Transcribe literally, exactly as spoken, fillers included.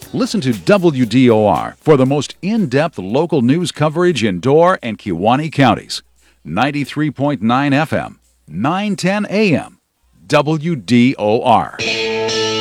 Listen to W D O R for the most in-depth local news coverage in Door and Kewaunee counties. ninety-three point nine F M, nine ten A M, W D O R.